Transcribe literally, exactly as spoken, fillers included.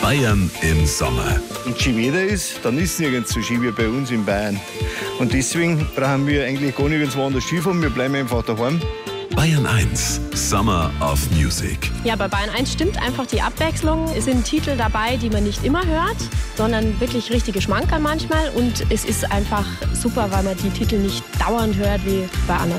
Bayern im Sommer. Wenn Skiwetter ist, dann ist es nirgends so Ski wie bei uns in Bayern. Und deswegen brauchen wir eigentlich gar nirgends woanders Skifahren, wir bleiben einfach daheim. Bayern eins, Summer of Music. Ja, bei Bayern eins stimmt einfach die Abwechslung. Es sind Titel dabei, die man nicht immer hört, sondern wirklich richtige Schmankerl manchmal. Und es ist einfach super, weil man die Titel nicht dauernd hört wie bei anderen.